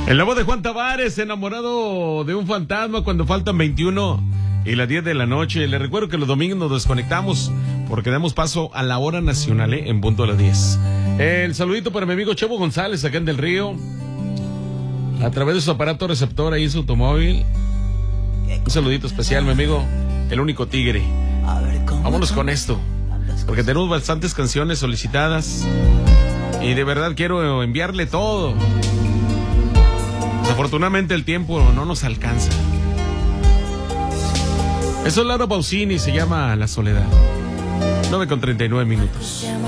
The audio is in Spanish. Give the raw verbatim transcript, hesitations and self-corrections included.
El lobo de Juan Tavares, enamorado de un fantasma cuando faltan veintiuno y las diez de la noche. Les recuerdo que los domingos nos desconectamos porque damos paso a la hora nacional, ¿eh? En punto a las diez. El saludito para mi amigo Chevo González, acá en Del Río, a través de su aparato receptor ahí en su automóvil. Un saludito especial, mi amigo, el único tigre. Vámonos con esto, porque tenemos bastantes canciones solicitadas y de verdad quiero enviarle todo. Desafortunadamente el tiempo no nos alcanza. Eso es Laura Pausini, se llama La Soledad. nueve con treinta y nueve minutos.